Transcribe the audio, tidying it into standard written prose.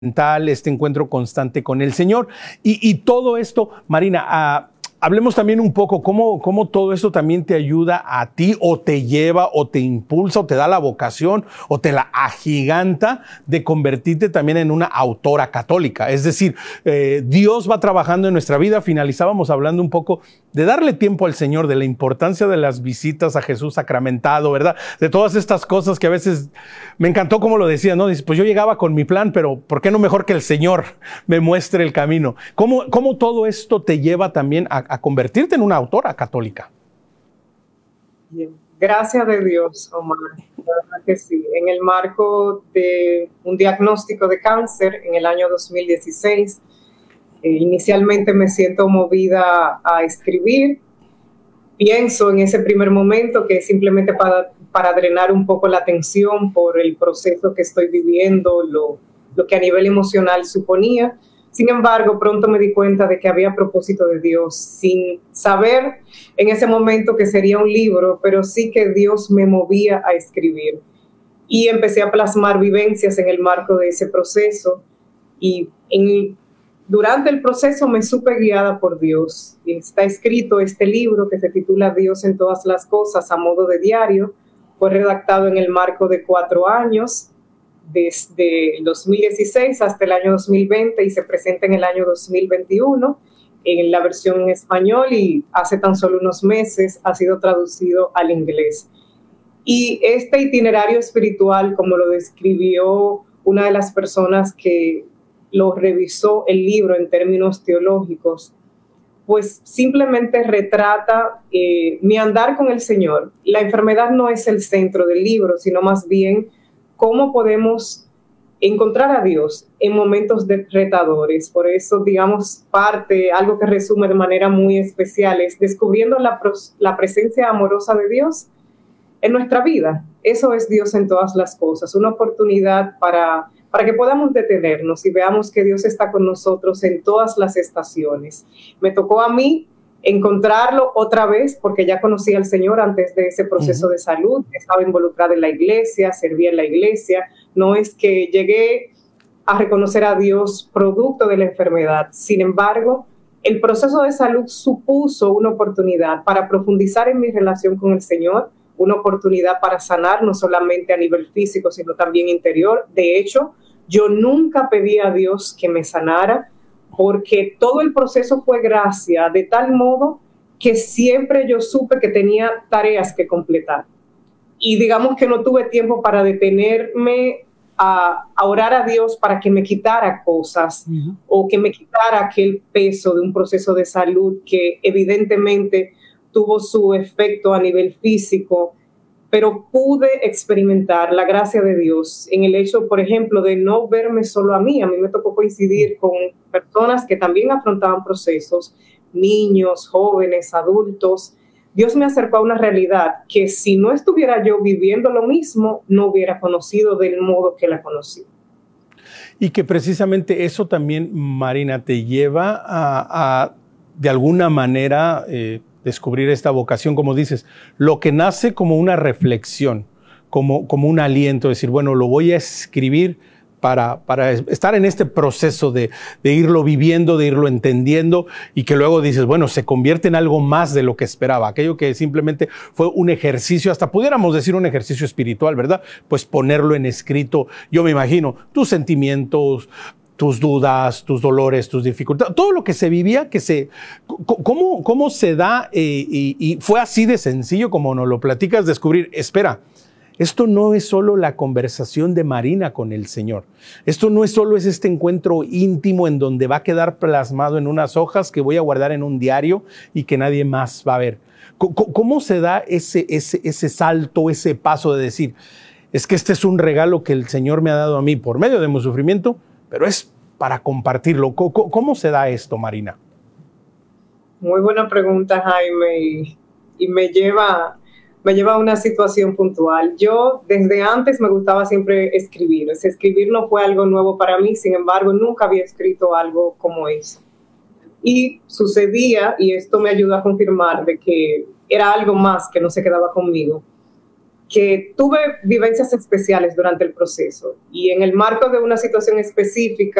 este encuentro constante con el Señor. Y todo esto, Marina, hablemos también un poco cómo todo esto también te ayuda a ti, o te lleva, o te impulsa, o te da la vocación, o te la agiganta de convertirte también en una autora católica. Es decir, Dios va trabajando en nuestra vida. Finalizábamos hablando un poco de darle tiempo al Señor, de la importancia de las visitas a Jesús sacramentado, ¿verdad? De todas estas cosas que a veces, me encantó como lo decía, ¿no? Dice, pues yo llegaba con mi plan, pero ¿por qué no mejor que el Señor me muestre el camino? ¿Cómo todo esto te lleva también a convertirte en una autora católica? Bien. Gracias de Dios, Omar. La verdad que sí. En el marco de un diagnóstico de cáncer en el año 2016, inicialmente me siento movida a escribir. Pienso en ese primer momento que es simplemente para drenar un poco la tensión por el proceso que estoy viviendo, lo que a nivel emocional suponía. Sin embargo, pronto me di cuenta de que había propósito de Dios, sin saber en ese momento que sería un libro, pero sí que Dios me movía a escribir. Y empecé a plasmar vivencias en el marco de ese proceso. Y durante el proceso me supe guiada por Dios. Y está escrito este libro que se titula Dios en todas las cosas a modo de diario. Fue redactado en el marco de 4 años, desde el 2016 hasta el año 2020, y se presenta en el año 2021 en la versión en español, y hace tan solo unos meses ha sido traducido al inglés. Y este itinerario espiritual, como lo describió una de las personas que lo revisó el libro en términos teológicos, pues simplemente retrata mi andar con el Señor. La enfermedad no es el centro del libro, sino más bien cómo podemos encontrar a Dios en momentos retadores. Por eso, digamos, algo que resume de manera muy especial es descubriendo la presencia amorosa de Dios en nuestra vida. Eso es Dios en todas las cosas, una oportunidad para que podamos detenernos y veamos que Dios está con nosotros en todas las estaciones. Me tocó a mí encontrarlo otra vez, porque ya conocía al Señor antes de ese proceso de salud, estaba involucrada en la iglesia, servía en la iglesia. No es que llegué a reconocer a Dios producto de la enfermedad. Sin embargo, el proceso de salud supuso una oportunidad para profundizar en mi relación con el Señor, una oportunidad para sanar no solamente a nivel físico, sino también interior. De hecho, yo nunca pedí a Dios que me sanara, porque todo el proceso fue gracia, de tal modo que siempre yo supe que tenía tareas que completar. Y digamos que no tuve tiempo para detenerme a orar a Dios para que me quitara cosas o que me quitara aquel peso de un proceso de salud que evidentemente tuvo su efecto a nivel físico, pero pude experimentar la gracia de Dios en el hecho, por ejemplo, de no verme solo a mí. A mí me tocó coincidir con personas que también afrontaban procesos, niños, jóvenes, adultos. Dios me acercó a una realidad que si no estuviera yo viviendo lo mismo, no hubiera conocido del modo que la conocí. Y que precisamente eso también, Marina, te lleva a de alguna manera, descubrir esta vocación, como dices, lo que nace como una reflexión, como un aliento, decir, bueno, lo voy a escribir para estar en este proceso de irlo viviendo, de irlo entendiendo, y que luego dices, bueno, se convierte en algo más de lo que esperaba, aquello que simplemente fue un ejercicio, hasta pudiéramos decir un ejercicio espiritual, ¿verdad? Pues ponerlo en escrito, yo me imagino, tus sentimientos, tus dudas, tus dolores, tus dificultades, todo lo que se vivía, ¿cómo se da? Y fue así de sencillo como nos lo platicas, descubrir, espera, esto no es solo la conversación de Marina con el Señor. Esto no es solo este encuentro íntimo en donde va a quedar plasmado en unas hojas que voy a guardar en un diario y que nadie más va a ver. ¿Cómo se da ese salto, ese paso de decir, es que este es un regalo que el Señor me ha dado a mí por medio de mi sufrimiento, pero es para compartirlo? ¿Cómo se da esto, Marina? Muy buena pregunta, Jaime, y me lleva a una situación puntual. Yo desde antes me gustaba siempre escribir. Escribir no fue algo nuevo para mí, sin embargo, nunca había escrito algo como eso. Y sucedía, y esto me ayuda a confirmar de que era algo más que no se quedaba conmigo, que tuve vivencias especiales durante el proceso y en el marco de una situación específica